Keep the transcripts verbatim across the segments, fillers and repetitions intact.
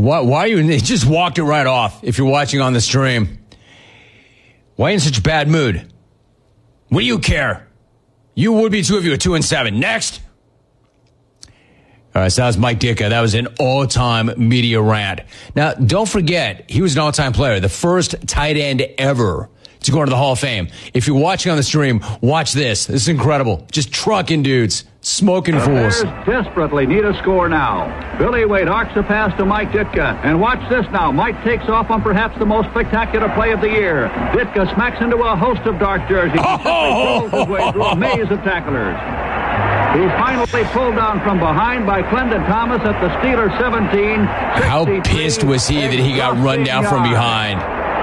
Why, why are you, he just walked it right off if you're watching on the stream. Why are you in such a bad mood? What do you care? You would be two of you at two and seven. Next. All right, so that was Mike Ditka. That was an all-time media rant. Now, don't forget, he was an all-time player, the first tight end ever to go into the Hall of Fame. If you're watching on the stream, watch this. This is incredible. Just trucking dudes, smoking the fools. Bears desperately need a score now. Billy Wade arcs a pass to Mike Ditka. And watch this now. Mike takes off on perhaps the most spectacular play of the year. Ditka smacks into a host of dark jerseys. He Oh! rolls his way through a maze of tacklers. He's finally pulled down from behind by Clendon Thomas at the Steelers seventeen. How pissed was he that he got run down from behind?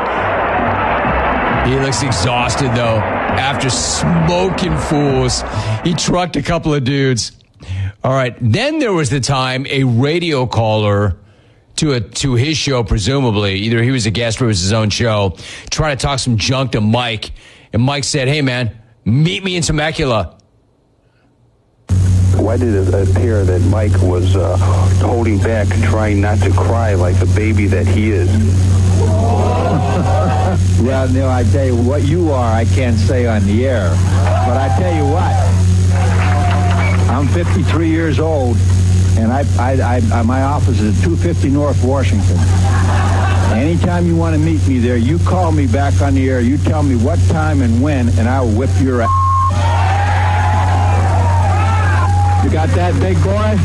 He looks exhausted, though, after smoking fools. He trucked a couple of dudes. All right. Then there was the time a radio caller to a to his show, presumably, either he was a guest or it was his own show, tried to talk some junk to Mike. And Mike said, hey, man, meet me in Temecula. Why did it appear that Mike was uh, holding back, trying not to cry like the baby that he is? Well, Neil, I tell you, what you are, I can't say on the air. But I tell you what, I'm fifty-three years old, and I, I, I, my office is at two fifty North Washington. Anytime you want to meet me there, you call me back on the air. You tell me what time and when, and I will whip your ass. You got that, big boy?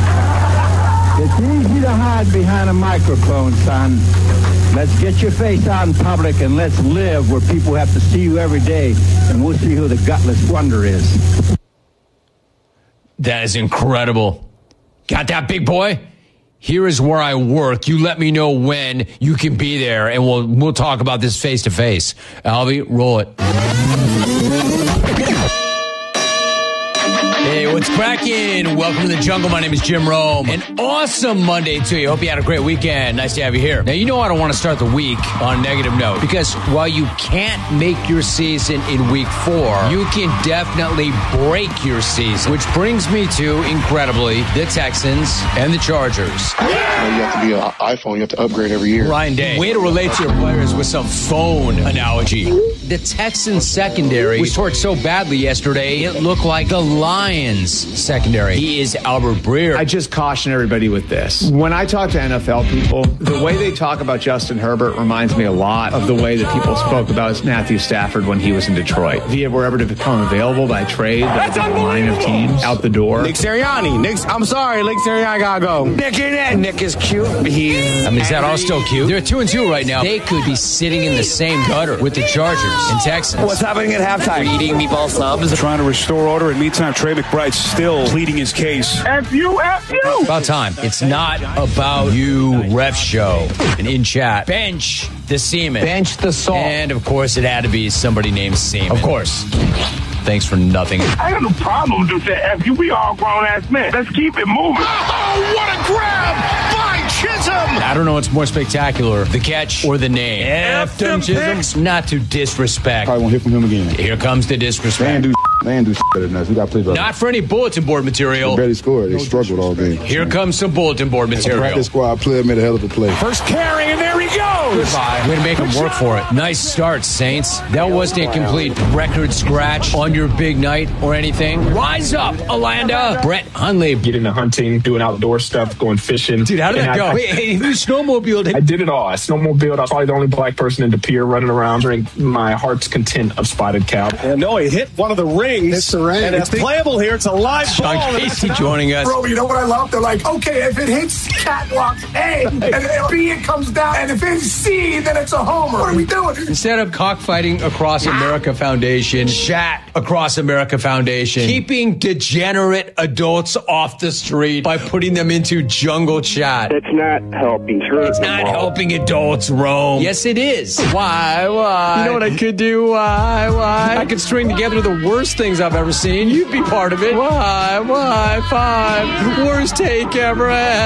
It's easy to hide behind a microphone, son. Let's get your face out in public and let's live where people have to see you every day, and we'll see who the gutless wonder is. That is incredible. Got that, big boy? Here is where I work. You let me know when you can be there, and we'll we'll talk about this face to face. Albie, roll it. Hey, what's cracking? Welcome to the jungle. My name is Jim Rome. An awesome Monday to you. Hope you had a great weekend. Nice to have you here. Now, you know I don't want to start the week on a negative note, because while you can't make your season in week four, you can definitely break your season, which brings me to, incredibly, the Texans and the Chargers. You have to be an iPhone. You have to upgrade every year. Ryan Day. Way to relate to your players with some phone analogy. The Texans secondary was torched so badly yesterday, it looked like the Lions secondary. He is Albert Breer. I just caution everybody with this. When I talk to N F L people, the way they talk about Justin Herbert reminds me a lot of the way that people spoke about Matthew Stafford when he was in Detroit. If he were ever to become available by trade, that's a line of teams out the door. Nick Sirianni. Nick, I'm sorry, Nick Sirianni gotta go. Nick in that. Nick is cute. He's I mean, is that all still cute? They're two and two right now. They could be sitting in the same gutter with the Chargers and Texans. What's happening at halftime? We're eating meatball subs. Trying to restore order. In the meantime, Trey McBride's still pleading his case. F you, F you. About time. It's not about you, Ref Show. And in chat, bench the Seaman. Bench the salt. And, of course, it had to be somebody named Seaman. Of course. Thanks for nothing. I got no problem with that. F you, we all grown-ass men. Let's keep it moving. Oh, what a grab by Chisholm. I don't know what's more spectacular, the catch or the name. F them Chisholm. Not to disrespect. Probably won't hear from him again. Here comes the disrespect. Man do man do better than us. We got to play better. Not for any bulletin board material. They barely scored. They struggled all game. Here comes some bulletin board material. Practice squad player made a hell of a play. First carry, and there he goes. Goodbye. Way to make him work for it. Nice start, Saints. That wasn't a complete record scratch on your big night or anything. Rise up, Alanda. Brett Hundley. Get into hunting, doing outdoor stuff, going fishing. Dude, how did that And go? I, Wait, hey, you snowmobiled. I did it all. I snowmobiled. I was probably the only black person in De Pere running around, drink my heart's content of Spotted Cow. And no, he hit one of the rings. It's the ring. And it's playable here. It's a live Sean ball. Casey joining us. Bro, you know what I love? They're like, okay, if it hits catwalk A, and then B, it comes down, and if it's C, then it's a homer. What are we doing? Instead of cockfighting Across America Foundation, chat Across America Foundation, keeping degenerate adults off the street by putting them into jungle chat. It's not helping. It's not helping adults roam. Yes, it is. Why, why? You know what I could do? Why, why? I could string together the worst things I've ever seen. You'd be part of it. Why, why, five. Worst take ever had.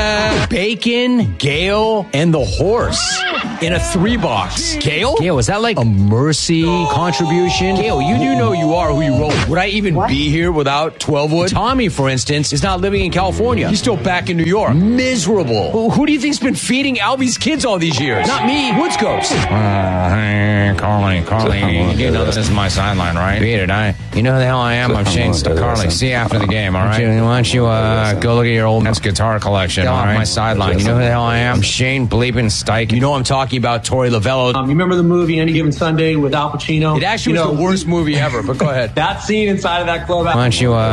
Bacon, Gale, and the horse in a three box. Gale? Gale, is that like a mercy contribution? Gale, you do know you are who you roll with. Would I even what? be here without twelve wood? Tommy, for instance, is not living in California. He's still back in New York. Miserable. Who, who do you think's been feeding Albie's kids all these years? Not me. Woods Ghost. Uh, hey, Carly, Carly. You know this is my sideline, right? Beat it. I, you know who the hell I am. I'm Shane Stark. Carly, see you after the game, all right? Why don't you uh, go look at your old Nets guitar collection, all right? My sideline. You know who the hell I am? I'm Shane Bleepin' Stike. You know I'm talking about Tori Lavello. Um, you remember the movie Any Given Sunday with Al Pacino? It actually you was know, the worst movie ever, but go ahead. That scene inside of that clubhouse. Why don't you uh,